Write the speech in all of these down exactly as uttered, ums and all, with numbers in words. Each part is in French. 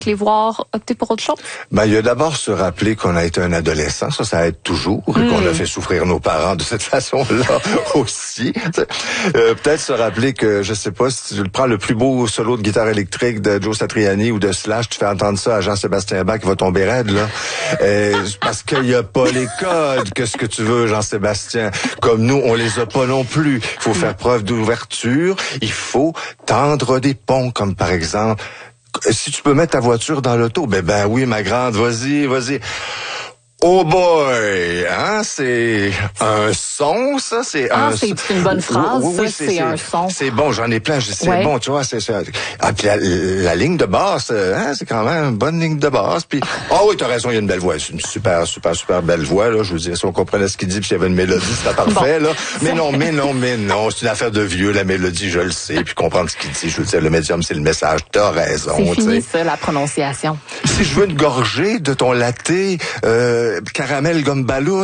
les voir opter pour autre chose? Ben, il y a d'abord se rappeler qu'on a été un adolescent, ça, ça aide toujours, et mm. qu'on a fait souffrir nos parents de cette façon-là aussi. Euh, peut-être se rappeler que, je sais pas, si tu prends le plus beau solo de guitare électrique de Joe Satriani ou de Slash, tu fais entendre ça à Jean-Sébastien Bach, il va tomber raide, là. Euh, parce qu'il y a pas les codes, que ce que tu veux, Jean-Sébastien. Comme nous, on les a pas non plus. Il faut faire preuve d'ouverture, il faut tendre des ponts, comme par exemple, si tu peux mettre ta voiture dans l'auto, ben ben oui, ma grande, vas-y, vas-y. Oh boy, hein, c'est un son, ça, c'est ah, un... c'est une bonne phrase, oui, oui, ça, c'est, c'est un son. C'est bon, j'en ai plein, c'est ouais. bon, tu vois, c'est ça. Ah, puis la, la ligne de basse, hein, c'est quand même une bonne ligne de basse, puis... Ah oh, oui, t'as raison, il y a une belle voix, c'est une super, super, super belle voix, là, je veux dire, si on comprenait ce qu'il dit, puis s'il y avait une mélodie, c'était parfait, bon. là. Mais non, mais non, mais non, c'est une affaire de vieux, la mélodie, je le sais, puis comprendre ce qu'il dit, je veux dire, le médium, c'est le message, t'as raison, c'est fini, t'sais. ça, la prononciation. Si je veux une gorgée de ton latte, euh, caramel gomme ballon,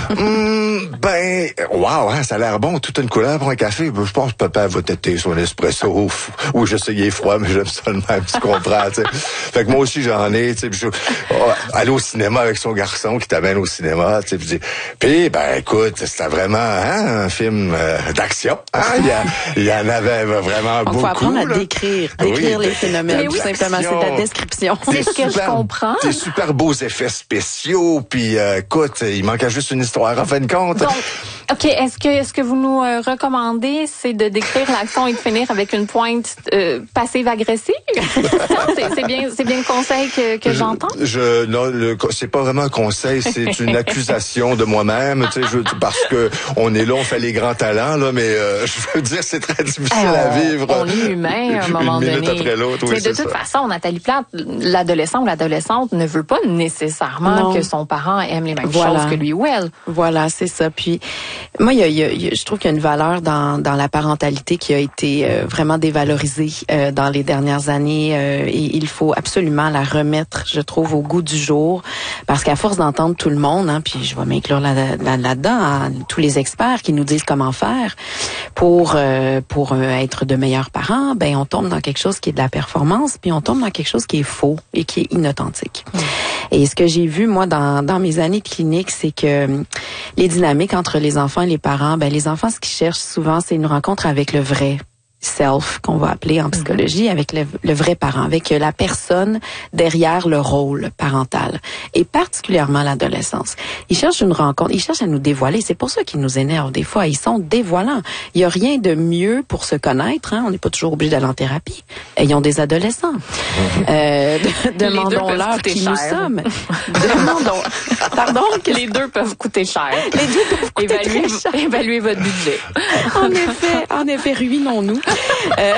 mm, ben, wow, hein, ça a l'air bon, toute une couleur pour un café. Je pense que papa va têter son espresso. Oui, je sais, il est froid, mais j'aime ça le même, tu comprends, tu sais. Fait que moi aussi, j'en ai, tu sais, oh, aller au cinéma avec son garçon qui t'amène au cinéma, tu sais, puis ben, écoute, c'était vraiment, hein, un film euh, d'action, hein, il y, a, il y en avait vraiment donc, beaucoup. Il faut apprendre là. à décrire, décrire oui, les phénomènes, tout oui, simplement, c'est ta description. C'est ce que je comprends. Des super beaux effets spéciaux, puis euh, écoute, il manquait juste une histoire en fin de compte. Donc, OK, est-ce que est-ce que vous nous euh, recommandez, c'est de décrire l'action et de finir avec une pointe euh, passive-agressive? c'est, c'est bien c'est bien le conseil que, que je, j'entends? Je non, le, c'est pas vraiment un conseil, c'est une accusation de moi-même, tu sais, je, parce que on est là, on fait les grands talents là, mais euh, je veux dire, c'est très difficile hey, on, à vivre. On est humain à un moment une donné. minute après l'autre, oui, mais de toute ça. façon, Nathalie Plante, l'adolescent ou l'adolescente ne veut pas nécessairement non. que son parent aime les mêmes voilà. choses que lui ou elle. Voilà, c'est ça. Puis moi, il y a, il y a, je trouve qu'il y a une valeur dans, dans la parentalité qui a été euh, vraiment dévalorisée euh, dans les dernières années. Euh, et il faut absolument la remettre, je trouve, au goût du jour, parce qu'à force d'entendre tout le monde, hein, puis je vais m'inclure là, là, là-dedans, hein, tous les experts qui nous disent comment faire pour euh, pour euh, être de meilleurs parents, ben on tombe dans quelque chose qui est de la performance, puis on tombe dans quelque chose qui est faux et qui est inauthentique. Mmh. Et ce que j'ai vu, moi, dans, dans mes années cliniques, c'est que les dynamiques entre les enfants et les parents, ben les enfants, ce qu'ils cherchent souvent, c'est une rencontre avec le vrai self, qu'on va appeler en psychologie, avec le, le vrai parent, avec la personne derrière le rôle parental, et particulièrement l'adolescence. Ils cherchent une rencontre, ils cherchent à nous dévoiler, c'est pour ça qu'ils nous énervent des fois, ils sont dévoilants. Il y a rien de mieux pour se connaître, hein? On n'est pas toujours obligé d'aller en thérapie. Ayons des adolescents. euh, de, demandons-leur qui cher. Nous sommes. Demandons. Pardon? Les deux peuvent coûter cher. Les deux peuvent coûter évaluez, très cher. Évaluez votre budget. En effet, en effet, ruinons-nous. Euh,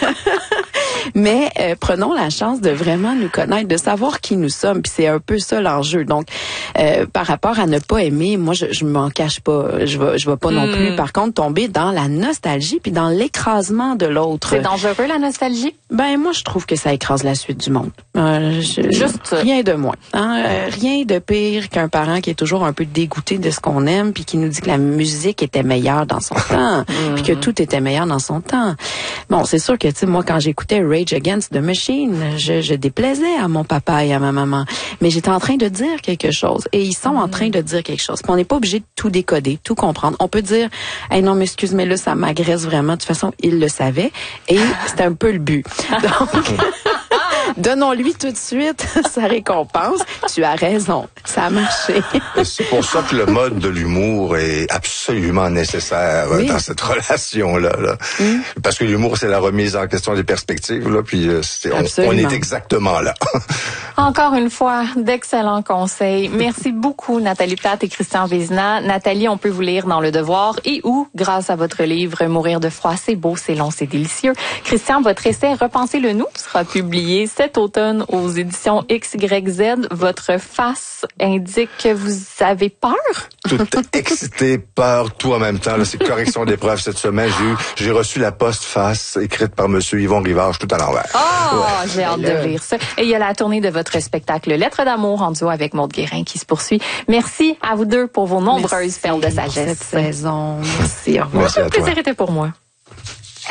mais euh, prenons la chance de vraiment nous connaître, de savoir qui nous sommes, puis c'est un peu ça l'enjeu. Donc, euh, par rapport à ne pas aimer, moi je, je m'en cache pas, je vais, je vais pas mm. non plus, par contre, tomber dans la nostalgie puis dans l'écrasement de l'autre. C'est dangereux la nostalgie? Ben moi je trouve que ça écrase la suite du monde. Euh, je, Juste rien de moins. Hein? Euh, rien de pire qu'un parent qui est toujours un peu dégoûté de ce qu'on aime puis qui nous dit que la musique était meilleure dans son temps, puis que tout était meilleur dans son temps. Bon, c'est sûr que, tu sais, moi, quand j'écoutais Rage Against the Machine, je, je déplaisais à mon papa et à ma maman. Mais j'étais en train de dire quelque chose. Et ils sont mm. en train de dire quelque chose. Puis on n'est pas obligé de tout décoder, tout comprendre. On peut dire, hey, non, mais excuse, mais là, ça m'agresse vraiment. De toute façon, il le savait. Et c'était un peu le but. Donc... Donnons-lui tout de suite sa récompense. Tu as raison, ça a marché. C'est pour ça que le mode de l'humour est absolument nécessaire oui. dans cette relation-là. Là. Mm. Parce que l'humour, c'est la remise en question des perspectives. Là, puis c'est, on, on est exactement là. Encore une fois, d'excellents conseils. Merci beaucoup, Nathalie Plante et Christian Vézina. Nathalie, on peut vous lire dans Le Devoir et ou, grâce à votre livre « Mourir de froid, c'est beau, c'est long, c'est délicieux ». Christian, votre essai « Repensez-le nous » sera publié cet automne aux éditions X Y Z. Votre face indique que vous avez peur? Tout excité, peur, tout en même temps. Là, c'est correction d'épreuve cette semaine. J'ai eu, j'ai reçu la post-face écrite par Monsieur Yvon Rivard, tout à l'envers. Oh, ouais. J'ai hâte de lire ça. Et il y a la tournée de votre spectacle Lettres d'amour en duo avec Maude Guérin qui se poursuit. Merci à vous deux pour vos nombreuses perles de sagesse. Cette saison. Merci. Au revoir. Merci à toi. Le plaisir était pour moi.